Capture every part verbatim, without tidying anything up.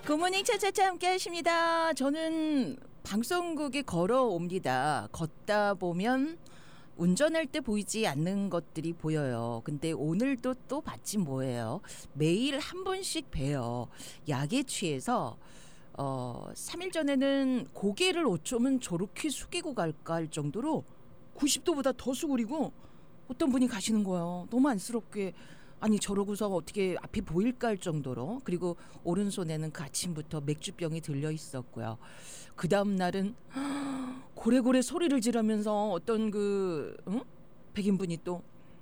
굿모닝 차차차 함께 하십니다. 저는 방송국에 걸어옵니다. 걷다 보면 운전할 때 보이지 않는 것들이 보여요. 근데 오늘도 또 봤지 뭐예요. 매일 한 번씩 봬요. 약에 취해서 어, 삼 일 전에는 고개를 어쩌면 저렇게 숙이고 갈까 할 정도로 구십 도보다 더 수그리고 어떤 분이 가시는 거예요. 너무 안쓰럽게. 아니 저러고서 어떻게 앞이 보일까 할 정도로. 그리고 오른손에는 그 아침부터 맥주병이 들려 있었고요. 그 다음 날은 고래고래 소리를 지르면서 어떤 그 응? 백인분이 또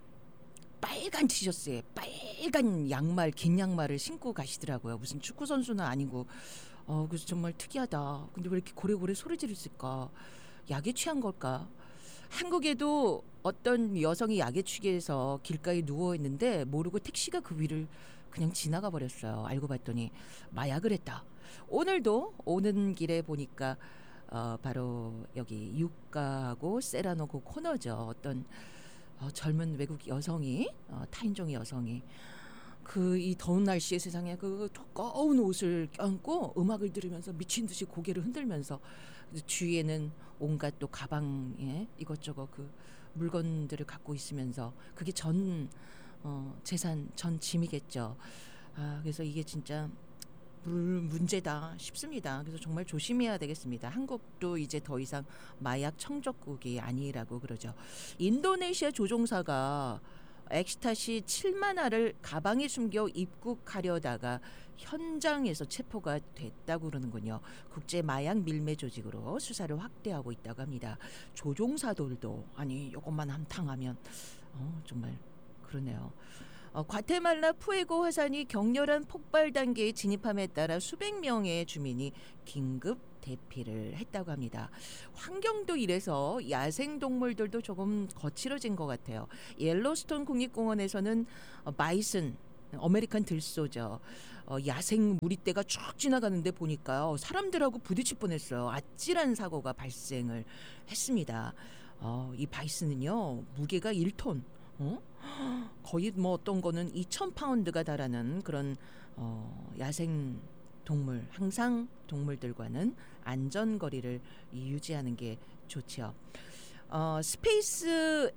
빨간 티셔츠에 빨간 양말, 긴 양말을 신고 가시더라고요. 무슨 축구 선수는 아니고. 어, 그래서 정말 특이하다. 근데 왜 이렇게 고래고래 소리 지르실까? 약에 취한 걸까? 한국에도 어떤 여성이 약에 취해 서 길가에 누워 있는데 모르고 택시가 그 위를 그냥 지나가 버렸어요. 알고 봤더니 마약을 했다. 오늘도 오는 길에 보니까 어, 바로 여기 유가하고 세라노 그 코너죠. 어떤 어, 젊은 외국 여성이 어, 타인종 여성이 그 이 더운 날씨에 세상에 그 두꺼운 옷을 껴안고 음악을 들으면서 미친 듯이 고개를 흔들면서 주위에는 온갖 또 가방에 이것저것 그 물건들을 갖고 있으면서 그게 전 어, 재산 전 짐이겠죠. 아, 그래서 이게 진짜 물 문제다 싶습니다. 그래서 정말 조심해야 되겠습니다. 한국도 이제 더 이상 마약 청정국이 아니라고 그러죠. 인도네시아 조종사가 엑스타시 칠만 알을 가방에 숨겨 입국하려다가 현장에서 체포가 됐다고 그러는군요. 국제 마약 밀매 조직으로 수사를 확대하고 있다고 합니다. 조종사들도 아니 이것만 함탕하면 어, 정말 그러네요. 어, 과테말라 푸에고 화산이 격렬한 폭발 단계에 진입함에 따라 수백 명의 주민이 긴급 대피를 했다고 합니다. 환경도 이래서 야생동물들도 조금 거칠어진 것 같아요. 옐로스톤 국립공원에서는 어, 바이슨, 아메리칸 들소죠. 어, 야생 무리떼가 쭉 지나가는데 보니까요. 사람들하고 부딪힐 뻔했어요. 아찔한 사고가 발생을 했습니다. 어, 이 바이슨은요. 무게가 일 톤. 어? 거의 뭐 어떤 거는 이천 파운드가 달하는 그런 어, 야생 동물, 항상 동물들과는 안전거리를 유지하는 게 좋죠. 어, 스페이스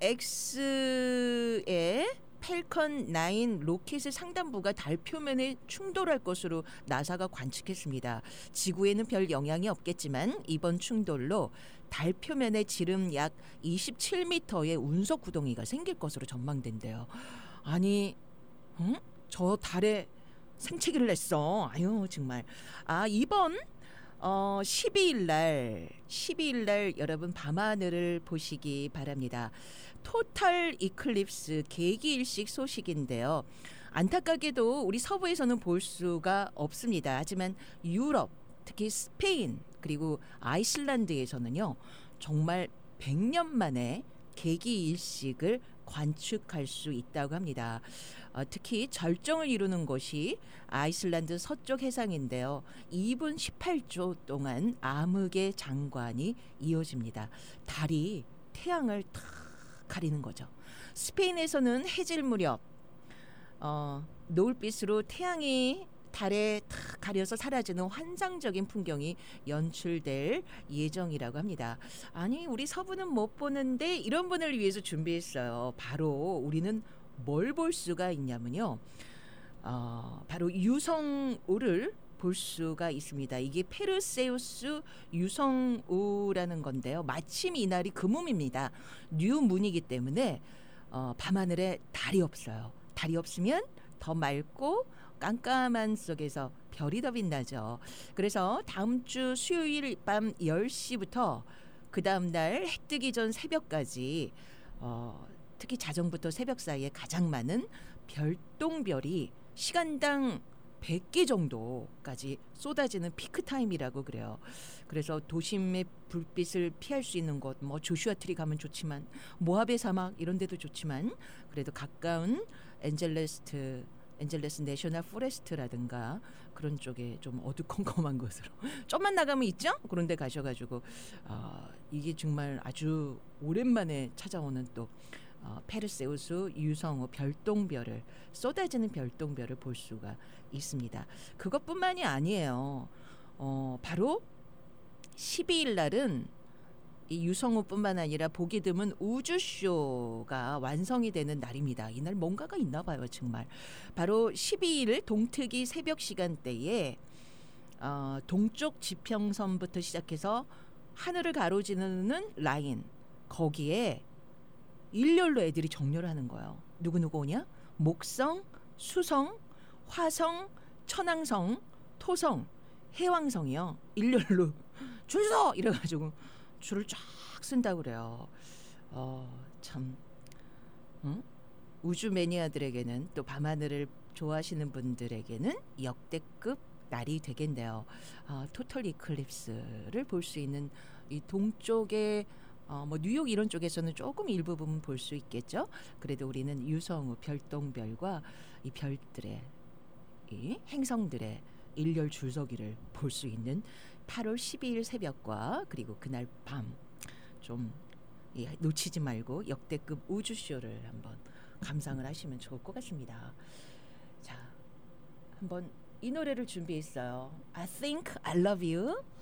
X의 펠컨 나인 로켓의 상단부가 달 표면에 충돌할 것으로 나사가 관측했습니다. 지구에는 별 영향이 없겠지만 이번 충돌로 달 표면에 지름 약 이십칠 미터의 운석 구덩이가 생길 것으로 전망된대요. 아니, 응? 저 달에 생채기를 냈어. 아유 정말. 아 이번 어, 십이 일 날, 십이 일 날 여러분 밤하늘을 보시기 바랍니다. 토탈 이클립스 계기일식 소식인데요. 안타깝게도 우리 서부에서는 볼 수가 없습니다. 하지만 유럽, 특히 스페인 그리고 아이슬란드에서는요. 정말 백 년 만에 계기일식을 관측할 수 있다고 합니다. 어, 특히 절정을 이루는 곳이 아이슬란드 서쪽 해상인데요. 이 분 십팔 초 동안 암흑의 장관이 이어집니다. 달이 태양을 탁 가리는 거죠. 스페인에서는 해질 무렵 어, 노을빛으로 태양이 달에 탁 가려서 사라지는 환상적인 풍경이 연출될 예정이라고 합니다. 아니 우리 서부는 못 보는데 이런 분을 위해서 준비했어요. 바로 우리는 뭘 볼 수가 있냐면요. 어, 바로 유성우를 볼 수가 있습니다. 이게 페르세우스 유성우라는 건데요. 마침 이날이 금음입니다. 뉴문이기 때문에 어, 밤하늘에 달이 없어요. 달이 없으면 더 맑고 깜깜한 속에서 별이 더 빛나죠. 그래서 다음 주 수요일 밤 열 시부터 그 다음 날 해 뜨기 전 새벽까지 어, 특히 자정부터 새벽 사이에 가장 많은 별똥별이 시간당 백 개 정도까지 쏟아지는 피크 타임이라고 그래요. 그래서 도심의 불빛을 피할 수 있는 곳, 뭐 조슈아 트리 가면 좋지만 모하베 사막 이런 데도 좋지만 그래도 가까운 엔젤레스트 엔젤레스 내셔널 포레스트라든가 그런 쪽에 좀 어두컴컴한 곳으로 좀만 나가면 있죠? 그런 데 가셔가지고 어, 이게 정말 아주 오랜만에 찾아오는 또 어, 페르세우스, 유성우, 별똥별을 쏟아지는 별똥별을 볼 수가 있습니다. 그것뿐만이 아니에요. 어, 바로 십이 일 날은 이 유성우뿐만 아니라 보기 드문 우주쇼가 완성이 되는 날입니다. 이날 뭔가가 있나 봐요, 정말. 바로 십이 일 동특이 새벽 시간대에 어, 동쪽 지평선부터 시작해서 하늘을 가로지르는 라인, 거기에 일렬로 애들이 정렬을 하는 거예요. 누구누구 오냐? 목성, 수성, 화성, 천왕성, 토성, 해왕성이요. 일렬로 줄 서! 이래가지고 줄을 쫙 쓴다고 그래요. 어, 참 응? 우주 매니아들에게는, 또 밤하늘을 좋아하시는 분들에게는 역대급 날이 되겠네요. 어, 토털 이클립스를 볼 수 있는 이 동쪽의 어, 뭐 뉴욕 이런 쪽에서는 조금 일부분 볼 수 있겠죠. 그래도 우리는 유성우, 별똥별과 이 별들의, 이 행성들의 일렬 줄서기를 볼 수 있는 팔월 십이일 새벽과 그리고 그날 밤 좀 예, 놓치지 말고 역대급 우주쇼를 한번 감상을 하시면 좋을 것 같습니다. 자, 한번 이 노래를 준비했어요. I think I love you.